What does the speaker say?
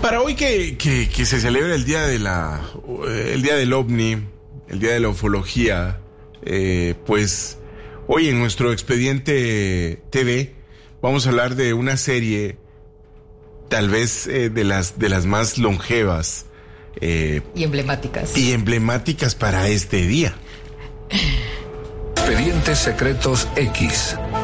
Para hoy que se celebra el día el día del OVNI, el día de la ufología, pues hoy en nuestro Expediente TV vamos a hablar de una serie tal vez de las más longevas y emblemáticas para este día. Expedientes Secretos X.